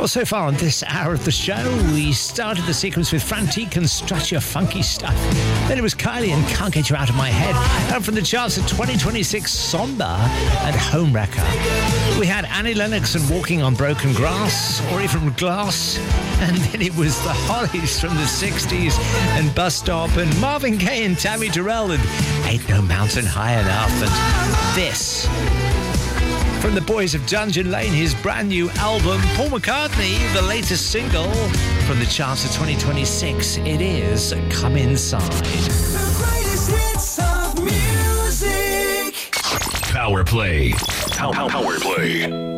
Well, so far on this hour of the show, we started the sequence with Frantique and Strut Your Funky Stuff. Then it was Kylie and Can't Get You Out of My Head. And from the charts of 2026, Somba and Homewrecker. We had Annie Lennox and Walking on Broken Grass, or even Glass. And then it was the Hollies from the 60s and Bus Stop, and Marvin Gaye and Tammy Terrell and Ain't No Mountain High Enough. And this from the boys of Dungeon Lane, his brand new album. Paul McCartney, the latest single from the charts of 2026. It is Come Inside. The greatest hits of music. Power Play. Power Play.